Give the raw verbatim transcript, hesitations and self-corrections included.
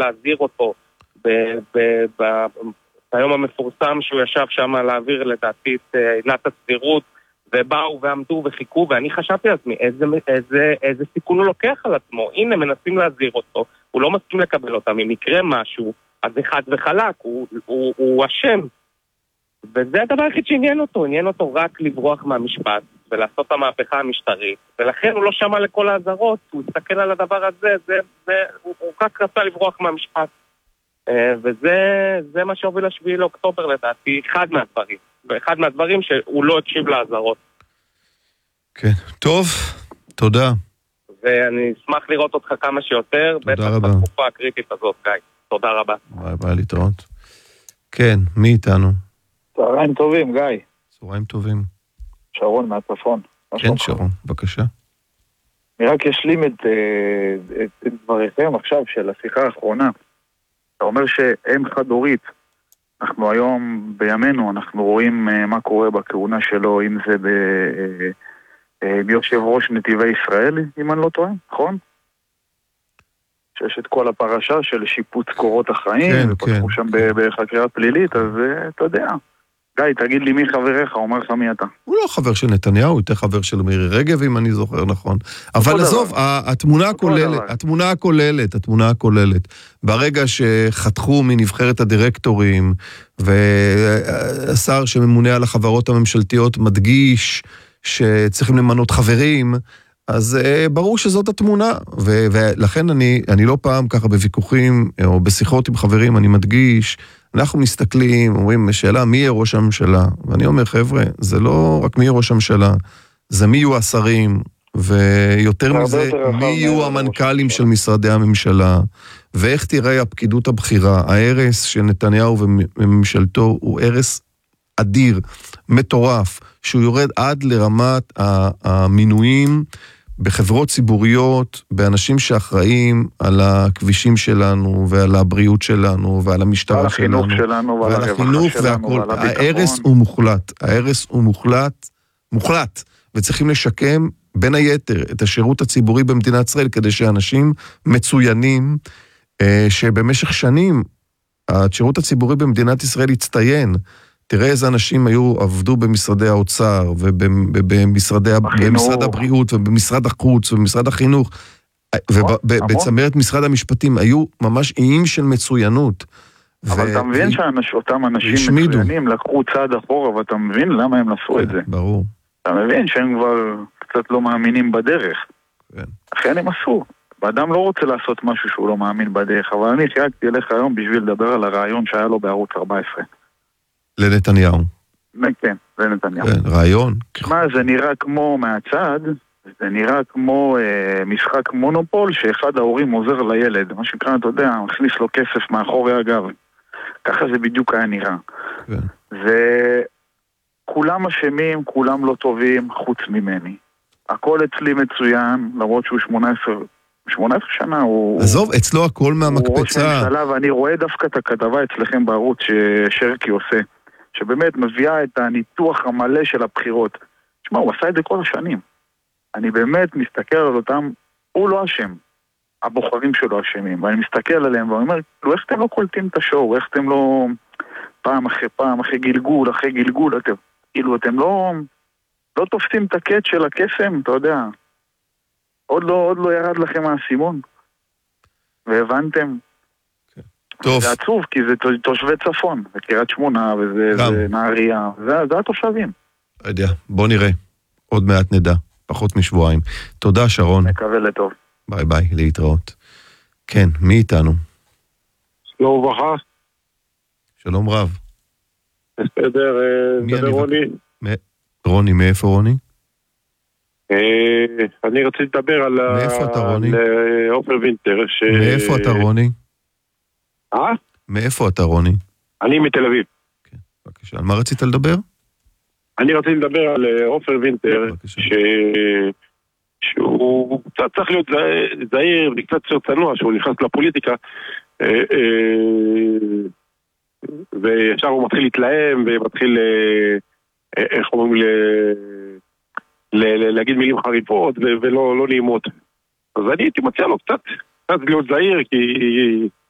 להזהיר אותו ביום המפורסם שהוא ישב שם להעביר לדעתי את עילת הסבירות, ובאו ועמדו וחיכו, ואני חשבתי לעצמי איזה, איזה, איזה סיכון הוא לוקח על עצמו. הנה, מנסים להזהיר אותו, הוא לא מסכים לקבל אותם. אם יקרה משהו, אז אחד וחלק, הוא, הוא, הוא אשם. וזה הדבר היחיד שעניין אותו, עניין אותו רק לברוח מהמשפט ולעשות את המהפכה המשטרית, ולכן הוא לא שמע לכל האזהרות, הוא הסתכל על הדבר הזה, זה, זה, הוא, הוא רק רצה לברוח מהמשפט. וזה זה מה שהוביל לשביעי לאוקטובר לדעתי, אחד מהדברים, ואחד מהדברים שהוא לא הקשיב לאזהרות. כן, טוב, תודה. ואני אשמח לראות אותך כמה שיותר, תודה רבה. בטח בתקופה הקריטית הזאת, גיא. תודה רבה. ביי ביי, להתראות. כן, מי איתנו? צהריים טובים, גיא. צהריים טובים. שרון מהצפון. כן, שרון, בבקשה. אני רק אשלים את, את, את דבריכם עכשיו של השיחה האחרונה. אתה אומר שאם חד-הורית, אנחנו היום בימינו, אנחנו רואים מה קורה בכהונה שלו, אם זה ב, ביושב ראש נתיבי ישראל, אם אני לא טועה, נכון? שיש את כל הפרשה של שיפוץ קורות החיים, כן, ופתחו כן. שם בחקירה פלילית, אז אתה יודע. גיא, תגיד לי מי חבריך, אומר לך מי אתה. הוא לא חבר של נתניהו, הוא יותר חבר של מירי רגב, אם אני זוכר נכון. אבל עזוב, התמונה הכוללת, התמונה הכוללת, התמונה הכוללת, ברגע שחתכו מנבחרת הדירקטורים, והשר שממונה על החברות הממשלתיות מדגיש שצריכים למנות חברים, אז ברור שזאת התמונה, ולכן אני, אני לא פעם ככה בוויכוחים, או בשיחות עם חברים, אני מדגיש, אנחנו מסתכלים, אומרים, שאלה, מי יהיה ראש הממשלה? ואני אומר, חבר'ה, זה לא רק מי יהיה ראש הממשלה, זה מי יהיו השרים, ויותר מזה, מי יהיו המנכ"לים של משרדי הממשלה, ואיך תראה הפקידות הבכירה. ההרס של נתניהו וממשלתו הוא הרס אדיר, מטורף, שהוא יורד עד לרמת המינויים בחברות ציבוריות, באנשים שאחראים על הכבישים שלנו, ועל הבריאות שלנו, ועל המשטרה שלנו, ועל החינוך שלנו, ועל החינוך והכל. ההרס הוא מוחלט, ההרס הוא מוחלט, מוחלט, וצריכים לשקם בין היתר את השירות הציבורי במדינת ישראל, כדי שאנשים מצוינים, שבמשך שנים, השירות הציבורי במדינת ישראל יצטיין, תראה איזה אנשים היו, עבדו במשרדי האוצר, ובמשרד הבריאות, ובמשרד החוץ, ובמשרד החינוך, ובצמרת משרד המשפטים, היו ממש איים של מצוינות. אבל אתה מבין שאותם אנשים מצוינים לקחו צעד אחורה, ואתה מבין למה הם עשו את זה. ברור. אתה מבין שהם כבר קצת לא מאמינים בדרך. לכן הם עשו. ואדם לא רוצה לעשות משהו שהוא לא מאמין בדרך, אבל אני חייגתי אליך היום בשביל לדבר על הרעיון שהיה לו בערוץ ארבע עשרה. לנתניהו. כן, לנתניהו. כן, רעיון. מה, זה נראה כמו מהצד, זה נראה כמו אה, משחק מונופול שאחד ההורים עוזר לילד, מה שנקרא, אתה יודע, מכניס לו כסף מאחורי הגב. ככה זה בדיוק היה נראה. כן. וכולם אשמים, כולם לא טובים, חוץ ממני. הכל אצלי מצוין, למרות שהוא שמונה עשרה, שמונה עשרה שנה הוא... עזוב, אצלו הכל מהמקפצה. הוא ראש ממשלה, ואני רואה דווקא את הכתבה אצלכם בערוץ ששרקי עושה. שבאמת מביאה את הניתוח המלא של הבחירות. תשמע, הוא עשה את זה כל השנים. אני באמת מסתכל על אותם, הוא לא אשם. הבוחרים שלו אשמים. ואני מסתכל עליהם ואני אומר, איך אתם לא קולטים את השואו? איך אתם לא פעם אחרי פעם, אחרי גלגול, אחרי גלגול, אתם, כאילו אתם לא, לא תופסים את הקט של הקסם, אתה יודע. עוד לא, עוד לא ירד לכם מהסימון. והבנתם. טוב. זה עצוב, כי זה תושבי צפון, זה קריית שמונה, וזה נהריה, זה, זה התושבים. לא יודע, בוא נראה. עוד מעט נדע, פחות משבועיים. תודה, שרון. מקווה לטוב. ביי ביי, להתראות. כן, מי איתנו? שלום וברכה. שלום רב. בסדר, דבר רוני. רוני, מאיפה רוני? אני רציתי לדבר על... מאיפה אתה רוני? על אופר וינטר. מאיפה אתה רוני? אה? מאיפה אתה רוני? אני מתל אביב. כן, בבקשה. על מה רצית לדבר? אני רציתי לדבר על אופר וינטר, ש... שהוא קצת צריך להיות זהיר וקצת צנוע, שהוא נכנס לפוליטיקה, וישר הוא מתחיל להתלהם, ומתחיל, איך אומרים, להגיד מילים חריפות, ולא נעימות. אז אני הייתי מציע לו קצת, קצת להיות זהיר, כי...